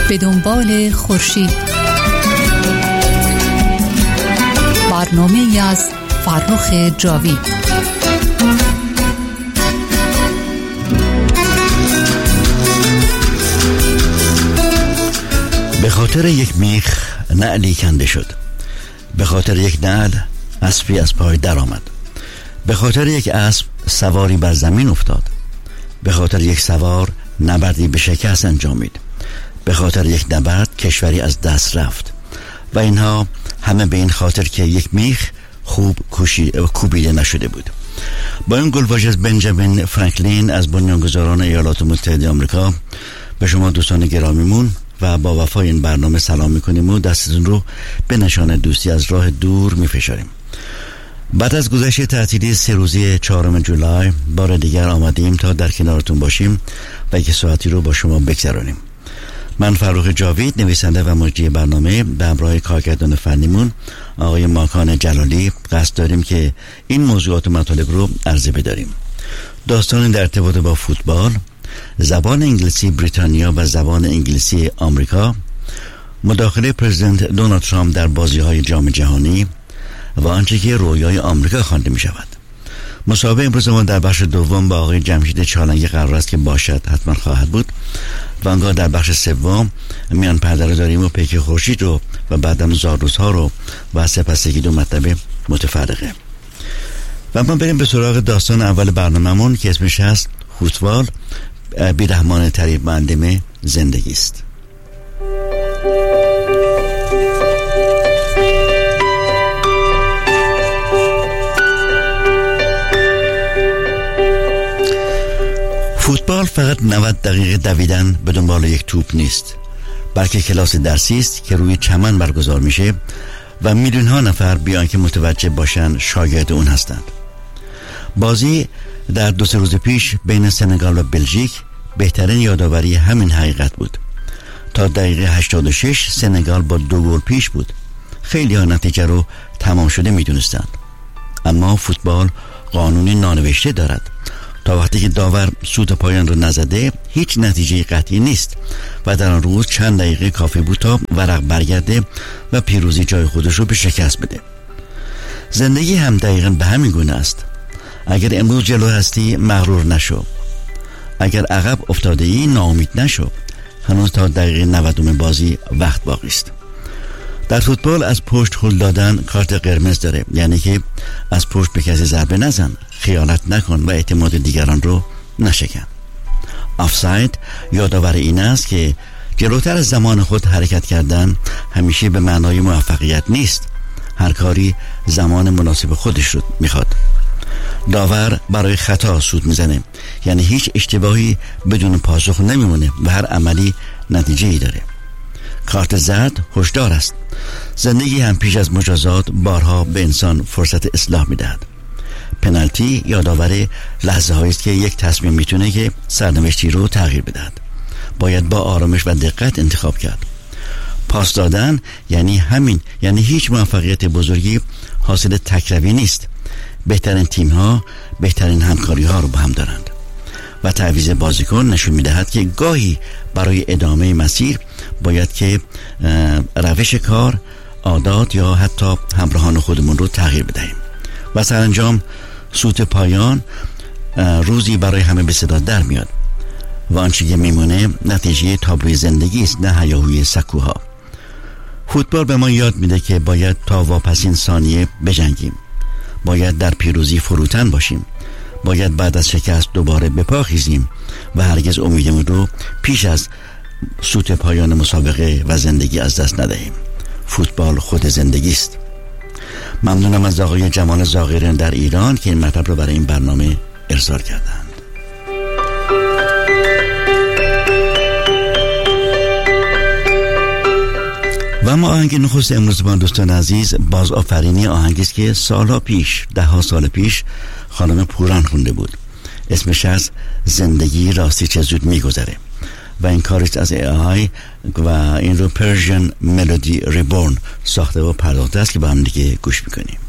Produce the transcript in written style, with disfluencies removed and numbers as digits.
به دنبال خورشید، برنامه‌ای از فرخ جاوید. به خاطر یک میخ نعلی کنده شد. به خاطر یک نعل اسبی از پای در آمد. به خاطر یک اسب سواری بر زمین افتاد. به خاطر یک سوار نبردی به شکست انجامید. به خاطر یک نبرد کشوری از دست رفت. و اینها همه به این خاطر که یک میخ خوب کوبیده نشده بود. با این گلواژه از بنجامین فرانکلین از بنیانگذاران ایالات متحده آمریکا به شما دوستان گرامیمون و با وفای این برنامه سلام میکنیم و دستتون رو به نشانه دوستی از راه دور میفشاریم. بعد از گذشت تعطیلی 3 روزه 4 جولای بار دیگر آمدیم تا در کنارتون باشیم و یک ساعتی رو با شما بگذرانیم. من فرخ جاوید، نویسنده و مجری برنامه، به همراه کارگردان فنیمون آقای ماکان جلالی قصد داریم که این موضوعات و مطالب رو عرضه بداریم. داستان در ارتباط با فوتبال، زبان انگلیسی بریتانیا و زبان انگلیسی آمریکا، مداخله پرزیدنت دونالد ترامپ در بازی‌های جام جهانی و آنچه که رویای آمریکا خوانده می شود. مسابقه امروز ما در بخش دوم با آقای جمشید چالنگی قرار است که باشد، حتما خواهد بود، و آنگاه در بخش سوم میان پرده رو داریم و پیک خورشید رو و بعدم زاروزها رو و سپس یکی دو مطلب متفرقه. و ما بریم به سراغ داستان اول برنامه‌مون که اسمش هست فوتبال بی‌رحمانه ترین معلم زندگی است. فوتبال فقط 90 دقیقه دویدن به دنبال یک توپ نیست، بلکه کلاس درسی است که روی چمن برگزار میشه و میلیون ها نفر بیان که متوجه باشن شاگرد اون هستند. بازی در 2-3 روز پیش بین سنگال و بلژیک بهترین یادآوری همین حقیقت بود. تا دقیقه 86 سنگال با 2 گل پیش بود. خیلی ها نتیجه رو تمام شده میدونستند. اما فوتبال قانونی نانوشته دارد. تا وقتی که داور سوت پایان رو نزده هیچ نتیجه قطعی نیست و در آن روز چند دقیقه کافی بود تا ورق برگرده و پیروزی جای خودش رو به شکست بده. زندگی هم دقیقاً به همین گونه است. اگر امروز جلو هستی مغرور نشو. اگر عقب افتاده ای ناامید نشو. هنوز تا دقیقه 90 بازی وقت باقی است. در فوتبال از پشت هل دادن کارت قرمز داره، یعنی که از پشت به کسی ضربه نزن، خیانت نکن و اعتماد دیگران رو نشکن. آفساید یادآور این است که جلوتر از زمان خود حرکت کردن همیشه به معنای موفقیت نیست. هر کاری زمان مناسب خودش رو میخواد. داور برای خطا سود میزنه، یعنی هیچ اشتباهی بدون پاسخ نمیمونه و هر عملی نتیجه‌ای داره. کارت زرد هشدار است. زندگی هم پیش از مجازات بارها به انسان فرصت اصلاح میدهد. پنالتی یادآور لحظه هایی است که یک تصمیم میتونه که سرنوشتی رو تغییر بدهد. باید با آرامش و دقت انتخاب کرد. پاس دادن یعنی همین، یعنی هیچ موفقیت بزرگی حاصل تکروی نیست. بهترین تیم ها بهترین همکاری ها رو با هم دارند و تعویض بازیکن نشون میدهد که گاهی برای ادامه مسیر باید که روش کار، عادات یا حتی همراهان خودمون رو تغییر بدهیم. و سرانجام سوت پایان روزی برای همه به صدا در میاد و آنچه که میمونه نتیجه تابلوی زندگی است، نه هیاهوی سکوها. فوتبال به ما یاد میده که باید تا واپسین ثانیه بجنگیم، باید در پیروزی فروتن باشیم، باید بعد از شکست دوباره به پا خیزیم و هرگز امیدمون رو پیش از سوت پایان مسابقه و زندگی از دست ندهیم. فوتبال خود زندگی است. ممنونم از آقای جمال زاغریان در ایران که این مطلب رو برای این برنامه ارسال کردند. و ما آهنگ نخست امروز با دوستان عزیز باز آفرینی آهنگی است که سالها پیش، 10 سال پیش خانم پوران خونده بود. اسمش از زندگی راستی چه زود میگذره و این کارش از AI و این رو پرژن ملودی ریبورن ساخته و پرداخته است که با هم دیگه گوش میکنیم.